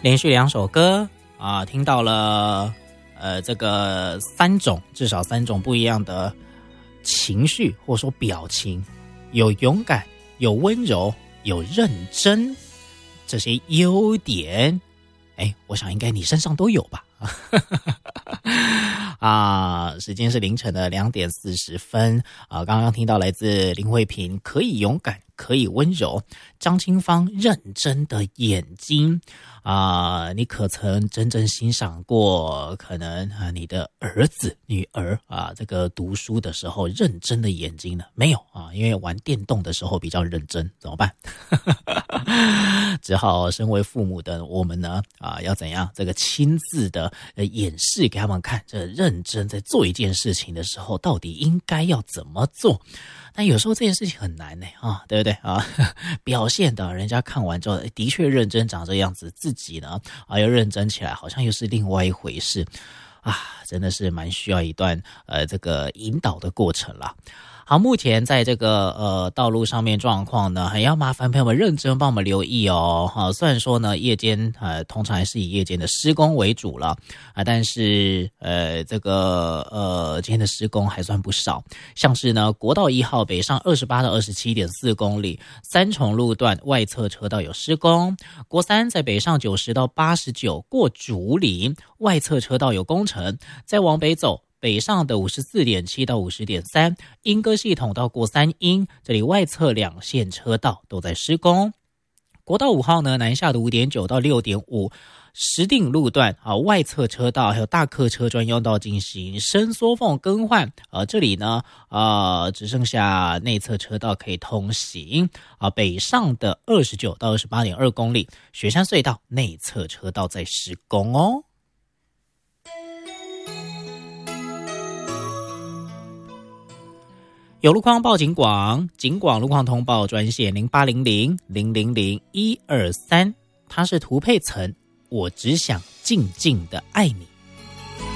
连续2首歌啊，听到了这个至少三种不一样的情绪或者说表情，有勇敢，有温柔，有认真，这些优点，我想应该你身上都有吧。时间是凌晨的2点40分刚刚听到来自林慧萍可以勇敢可以温柔，张清芳认真的眼睛你可曾真正欣赏过可能你的儿子女儿这个读书的时候认真的眼睛呢？没有因为玩电动的时候比较认真，怎么办？只好身为父母的我们呢要怎样这个亲自的演示给他们看，这认真在做一件事情的时候到底应该要怎么做。但有时候这件事情很难对不对表现的人家看完之后的确认真长这样子，自己呢要认真起来好像又是另外一回事真的是蛮需要一段这个引导的过程啦。好，目前在这个道路上面状况呢，很要麻烦朋友们认真帮我们留意虽然说呢夜间通常还是以夜间的施工为主了但是这个今天的施工还算不少，像是呢国道1号北上28到 27.4 公里，三重路段外侧车道有施工，国3在北上90到89过竹林外侧车道有工程，再往北走北上的 54.7 到 50.3 莺歌系统到过3莺，这里外侧2线车道都在施工。国道5号呢南下的 5.9 到 6.5石碇路段外侧车道还有大客车专用道进行伸缩缝更换这里呢只剩下内侧车道可以通行北上的29到 28.2 公里雪山隧道内侧车道在施工哦。有路况报警广，警广路况通报专线0800-000-123，它是涂配层，我只想静静的爱你。